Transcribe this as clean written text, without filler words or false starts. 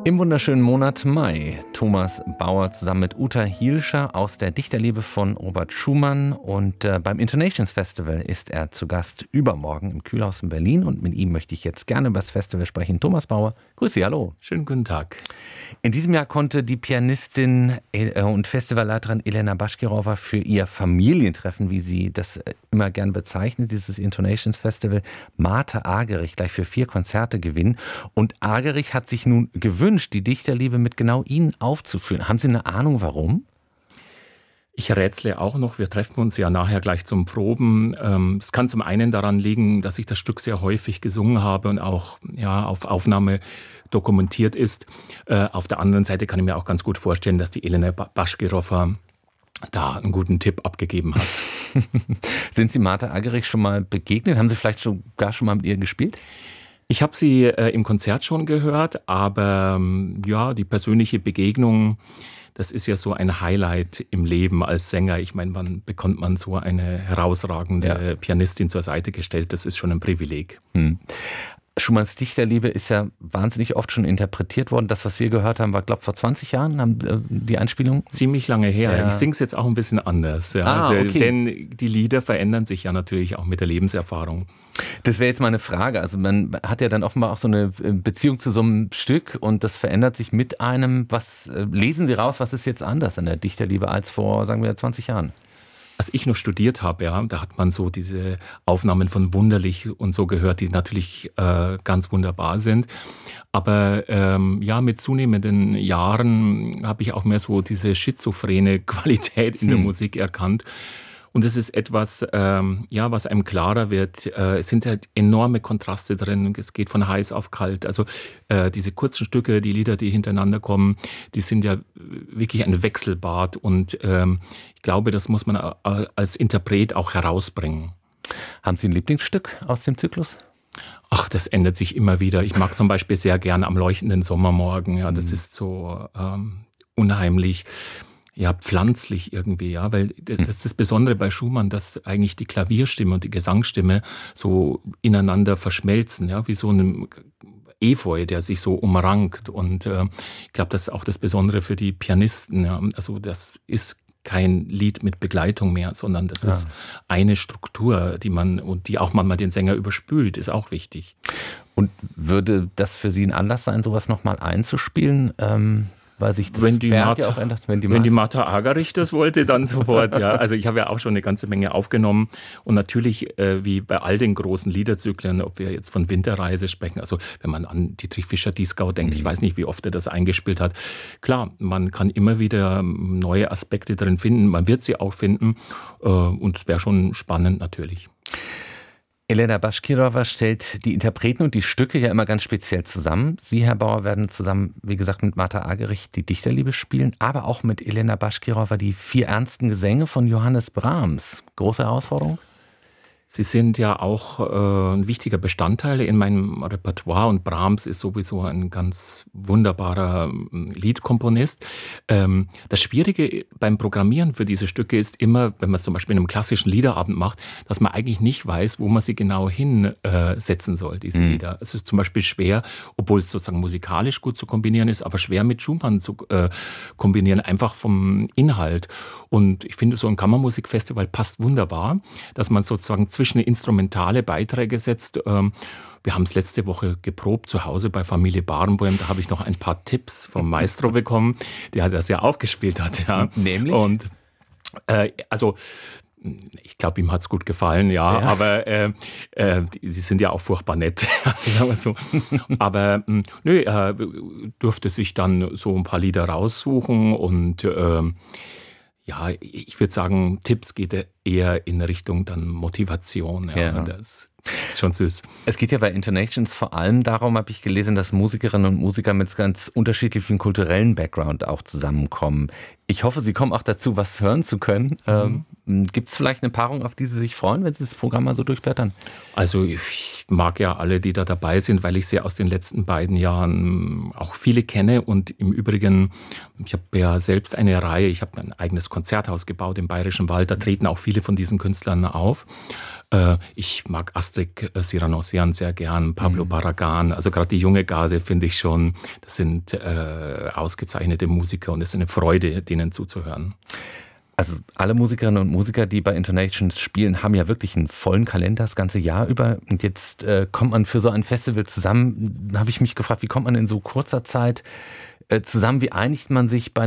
Im wunderschönen Monat Mai. Thomas Bauer zusammen mit Uta Hielscher aus der Dichterliebe von Robert Schumann. Und beim Intonations Festival ist er zu Gast übermorgen im Kühlhaus in Berlin. Und mit ihm möchte ich jetzt gerne über das Festival sprechen. Thomas Bauer, grüß Sie, hallo. Schönen guten Tag. In diesem Jahr konnte die Pianistin und Festivalleiterin Elena Baschkirova für ihr Familientreffen, wie sie das immer gern bezeichnet, dieses Intonations Festival, Martha Argerich gleich für 4 Konzerte gewinnen. Und Argerich hat sich nun gewünscht, die Dichterliebe mit genau Ihnen aufzuführen. Haben Sie eine Ahnung, warum? Ich rätsle auch noch, wir treffen uns ja nachher gleich zum Proben. Es kann zum einen daran liegen, dass ich das Stück sehr häufig gesungen habe und auch auf Aufnahme dokumentiert ist. Auf der anderen Seite kann ich mir auch ganz gut vorstellen, dass die Elena Baschkirova da einen guten Tipp abgegeben hat. Sind Sie Martha Argerich schon mal begegnet? Haben Sie vielleicht sogar schon mal mit ihr gespielt? Ich habe sie im Konzert schon gehört, aber die persönliche Begegnung, das ist ja so ein Highlight im Leben als Sänger. Ich meine, wann bekommt man so eine herausragende Pianistin zur Seite gestellt? Das ist schon ein Privileg. Schumanns Dichterliebe ist ja wahnsinnig oft schon interpretiert worden. Das, was wir gehört haben, war, glaube ich, vor 20 Jahren, haben die Einspielung? Ziemlich lange her. Ja. Ich singe es jetzt auch ein bisschen anders. Ja. Okay. Denn die Lieder verändern sich ja natürlich auch mit der Lebenserfahrung. Das wäre jetzt meine Frage. Also man hat ja dann offenbar auch so eine Beziehung zu so einem Stück und das verändert sich mit einem. Was lesen Sie raus, was ist jetzt anders an der Dichterliebe als vor, sagen wir, 20 Jahren? Als ich noch studiert habe, da hat man so diese Aufnahmen von Wunderlich und so gehört, die natürlich ganz wunderbar sind. Aber mit zunehmenden Jahren habe ich auch mehr so diese schizophrene Qualität in der Musik erkannt. Und es ist etwas, was einem klarer wird. Es sind halt enorme Kontraste drin. Es geht von heiß auf kalt. Also diese kurzen Stücke, die Lieder, die hintereinander kommen, die sind ja wirklich ein Wechselbad. Und ich glaube, das muss man als Interpret auch herausbringen. Haben Sie ein Lieblingsstück aus dem Zyklus? Ach, das ändert sich immer wieder. Ich mag zum Beispiel sehr gerne Am leuchtenden Sommermorgen. Ja, das ist so unheimlich. Ja, pflanzlich irgendwie, weil das ist das Besondere bei Schumann, dass eigentlich die Klavierstimme und die Gesangsstimme so ineinander verschmelzen, wie so ein Efeu, der sich so umrankt. Und ich glaube, das ist auch das Besondere für die Pianisten. Ja. Also das ist kein Lied mit Begleitung mehr, sondern das ist eine Struktur, die auch manchmal den Sänger überspült, ist auch wichtig. Und würde das für Sie ein Anlass sein, sowas nochmal einzuspielen? Weil sich das Werk ja auch ändert. Wenn die Martha Argerich das wollte, dann sofort. Ja. Also ich habe ja auch schon eine ganze Menge aufgenommen. Und natürlich, wie bei all den großen Liederzyklen, ob wir jetzt von Winterreise sprechen, also wenn man an Dietrich Fischer-Dieskau denkt, ich weiß nicht, wie oft er das eingespielt hat. Klar, man kann immer wieder neue Aspekte drin finden. Man wird sie auch finden. Und es wäre schon spannend natürlich. Elena Baschkirova stellt die Interpreten und die Stücke ja immer ganz speziell zusammen. Sie, Herr Bauer, werden zusammen, wie gesagt, mit Martha Argerich die Dichterliebe spielen, aber auch mit Elena Baschkirova die 4 ernsten Gesänge von Johannes Brahms. Große Herausforderung? Sie sind ja auch ein wichtiger Bestandteil in meinem Repertoire und Brahms ist sowieso ein ganz wunderbarer Liedkomponist. Das Schwierige beim Programmieren für diese Stücke ist immer, wenn man es zum Beispiel in einem klassischen Liederabend macht, dass man eigentlich nicht weiß, wo man sie genau hinsetzen soll, diese Lieder. Es ist zum Beispiel schwer, obwohl es sozusagen musikalisch gut zu kombinieren ist, aber schwer mit Schumann zu kombinieren, einfach vom Inhalt. Und ich finde, so ein Kammermusikfestival passt wunderbar, dass man sozusagen zwischen instrumentale Beiträge setzt. Wir haben es letzte Woche geprobt zu Hause bei Familie Barenboim. Da habe ich noch ein paar Tipps vom Maestro bekommen, der das ja auch gespielt hat. Ja. Nämlich? Und ich glaube, ihm hat es gut gefallen, aber die sind ja auch furchtbar nett, sagen wir so. Aber er durfte sich dann so ein paar Lieder raussuchen und ich würde sagen, Tipps geht eher in Richtung dann Motivation. Das ist schon süß. Es geht ja bei Intonations vor allem darum, habe ich gelesen, dass Musikerinnen und Musiker mit ganz unterschiedlichem kulturellen Background auch zusammenkommen. Ich hoffe, Sie kommen auch dazu, was hören zu können. Gibt es vielleicht eine Paarung, auf die Sie sich freuen, wenn Sie das Programm mal so durchblättern? Also ich mag ja alle, die da dabei sind, weil ich sie aus den letzten beiden Jahren auch viele kenne. Und im Übrigen, ich habe ja selbst eine Reihe, ich habe ein eigenes Konzerthaus gebaut im Bayerischen Wald. Da treten auch viele viele von diesen Künstlern auf. Ich mag Astrid Siranossian sehr gern, Pablo Barragán, also gerade die junge Garde finde ich schon, das sind ausgezeichnete Musiker und es ist eine Freude, denen zuzuhören. Also alle Musikerinnen und Musiker, die bei Intonations spielen, haben ja wirklich einen vollen Kalender das ganze Jahr über. Und jetzt kommt man für so ein Festival zusammen. Da habe ich mich gefragt, wie kommt man in so kurzer Zeit zusammen? Wie einigt man sich bei